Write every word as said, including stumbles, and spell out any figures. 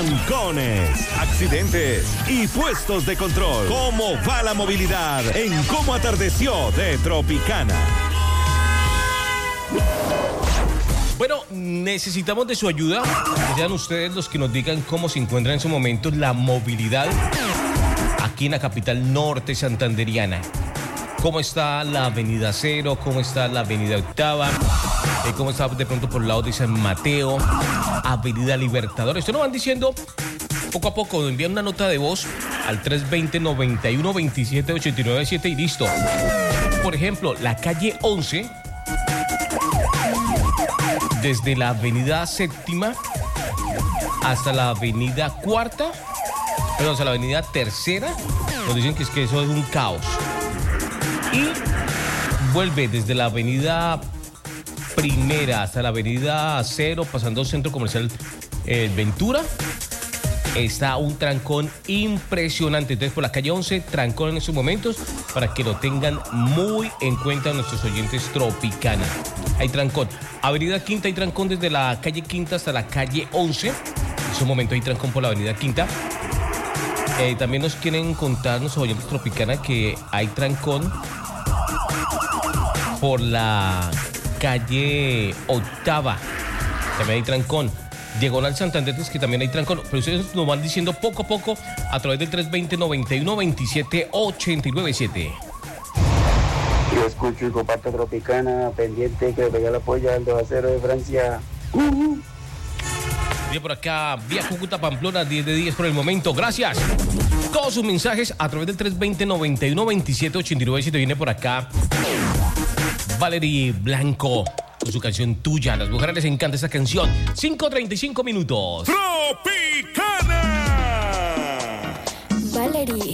trancones, accidentes y puestos de control. ¿Cómo va la movilidad en Cómo Atardeció de Tropicana? Bueno, necesitamos de su ayuda. Que sean ustedes los que nos digan cómo se encuentra en su momento la movilidad aquí en la capital norte santanderiana. ¿Cómo está la avenida Cero? ¿Cómo está la avenida Octava? Eh, ¿Cómo está de pronto por el lado de San Mateo? Avenida Libertador. Esto nos van diciendo poco a poco. Envían una nota de voz al tres dos cero, nueve uno, dos siete, ocho nueve siete y listo. Por ejemplo, la calle once, desde la avenida Séptima hasta la avenida Cuarta, perdón, hasta la avenida Tercera, nos dicen que es que eso es un caos. Y vuelve desde la avenida Primera hasta la avenida Cero, pasando Centro Comercial eh, Ventura. Está un trancón impresionante. Entonces, por la calle once, trancón en estos momentos, para que lo tengan muy en cuenta nuestros oyentes Tropicana. Hay trancón. Avenida Quinta, hay trancón desde la calle Quinta hasta la calle once. En estos momentos hay trancón por la avenida Quinta. Eh, también nos quieren contar nuestros oyentes Tropicana que hay trancón por la calle Octava. También hay trancón. Diagonal Santander, que también hay trancón. Pero ustedes nos van diciendo poco a poco a través del tres dos cero, nueve uno, dos siete, ocho nueve siete. Yo escucho y comparto Tropicana, pendiente que vaya la polla al dos a cero de Francia. Uh-huh. Bien, por acá, vía Cúcuta, Pamplona, diez de diez por el momento. Gracias. Todos sus mensajes a través del tres dos cero, nueve uno, dos siete, ocho nueve siete. Viene por acá Valerie Blanco con su canción Tuya. A las mujeres les encanta esta canción. cinco treinta y cinco minutos. Tropicana. Valerie.